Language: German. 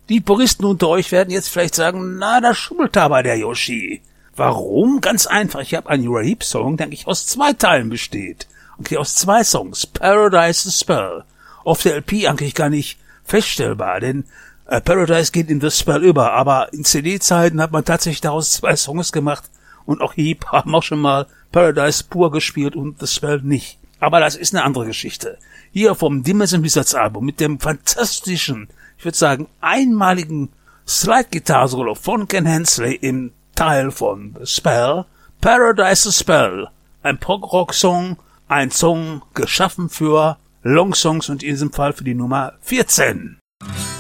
Die Puristen unter euch werden jetzt vielleicht sagen, na, da schummelt aber der Yoshi. Warum? Ganz einfach. Ich habe einen Uriah Heep Song, der eigentlich aus 2 Teilen besteht. Okay, aus 2 Songs. Paradise the Spell. Auf der LP eigentlich gar nicht feststellbar, denn Paradise geht in The Spell über, aber in CD-Zeiten hat man tatsächlich daraus 2 Songs gemacht und auch Heep haben auch schon mal Paradise pur gespielt und The Spell nicht. Aber das ist eine andere Geschichte. Hier vom Dimmers and Wizards Album mit dem fantastischen, ich würde sagen, einmaligen Slide-Gitarre-Solo von Ken Hensley im Teil von The Spell, Paradise the Spell, ein Prog-Rock-Song, ein Song geschaffen für Long Songs und in diesem Fall für die Nummer 14.